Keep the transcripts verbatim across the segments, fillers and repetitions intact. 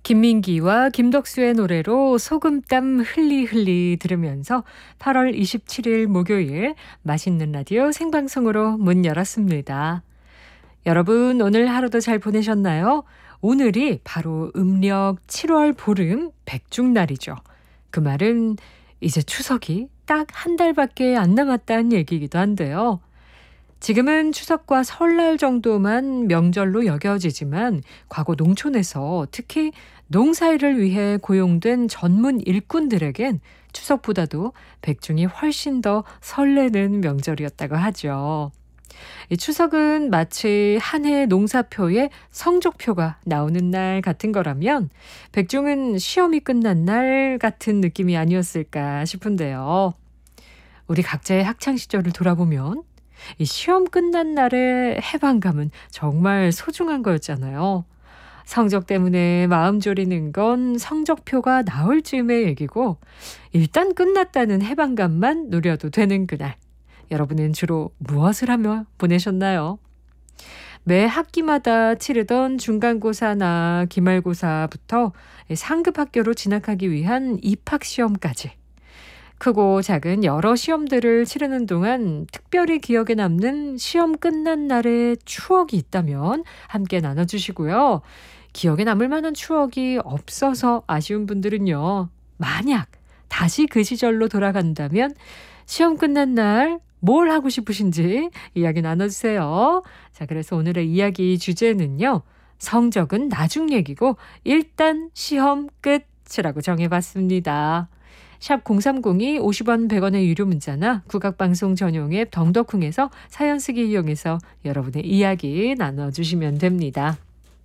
김민기와 김덕수의 노래로 소금땀 흘리흘리 들으면서 팔월 이십칠일 목요일 맛있는 라디오 생방송으로 문 열었습니다. 여러분 오늘 하루도 잘 보내셨나요? 오늘이 바로 음력 칠월 보름 백중날이죠. 그 말은 이제 추석이 딱 한 달밖에 안 남았다는 얘기이기도 한데요. 지금은 추석과 설날 정도만 명절로 여겨지지만 과거 농촌에서 특히 농사일을 위해 고용된 전문 일꾼들에겐 추석보다도 백중이 훨씬 더 설레는 명절이었다고 하죠. 이 추석은 마치 한 해 농사표에 성적표가 나오는 날 같은 거라면 백중은 시험이 끝난 날 같은 느낌이 아니었을까 싶은데요. 우리 각자의 학창 시절을 돌아보면 이 시험 끝난 날의 해방감은 정말 소중한 거였잖아요. 성적 때문에 마음 졸이는 건 성적표가 나올 즈음의 얘기고 일단 끝났다는 해방감만 누려도 되는 그날. 여러분은 주로 무엇을 하며 보내셨나요? 매 학기마다 치르던 중간고사나 기말고사부터 상급 학교로 진학하기 위한 입학시험까지 크고 작은 여러 시험들을 치르는 동안 특별히 기억에 남는 시험 끝난 날의 추억이 있다면 함께 나눠주시고요. 기억에 남을 만한 추억이 없어서 아쉬운 분들은요. 만약 다시 그 시절로 돌아간다면 시험 끝난 날 뭘 하고 싶으신지 이야기 나눠주세요. 자, 그래서 오늘의 이야기 주제는요. 성적은 나중 얘기고 일단 시험 끝이라고 정해봤습니다. 샵 공삼공이 오십 원 백 원의 유료 문자나 국악방송 전용 앱 덩덕쿵에서 사연 쓰기 이용해서 여러분의 이야기 나눠주시면 됩니다.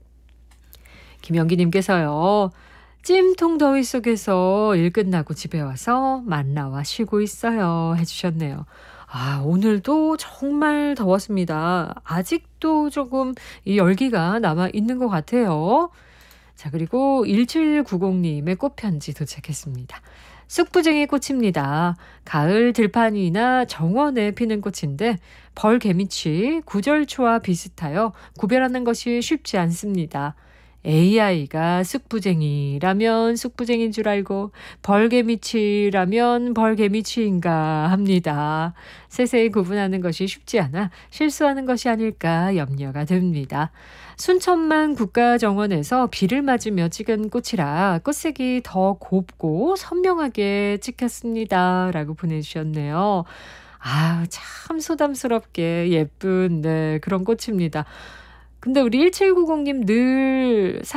김영기님께서요. 찜통 더위 속에서 일 끝나고 집에 와서 만나와 쉬고 있어요 해주셨네요. 아, 오늘도 정말 더웠습니다. 아직도 조금 이 열기가 남아 있는 것 같아요. 자, 그리고 일칠구공님의 꽃편지 도착했습니다. 쑥부쟁이 꽃입니다. 가을 들판이나 정원에 피는 꽃인데 벌개미치, 구절초와 비슷하여 구별하는 것이 쉽지 않습니다. 에이아이가 쑥부쟁이라면 쑥부쟁인 줄 알고 벌개미치라면 벌개미치인가 합니다. 세세히 구분하는 것이 쉽지 않아 실수하는 것이 아닐까 염려가 됩니다. 순천만 국가정원에서 비를 맞으며 찍은 꽃이라 꽃색이 더 곱고 선명하게 찍혔습니다. 라고 보내주셨네요. 아, 참 소담스럽게 예쁜 네, 그런 꽃입니다. 근데 우리 일칠구공님 늘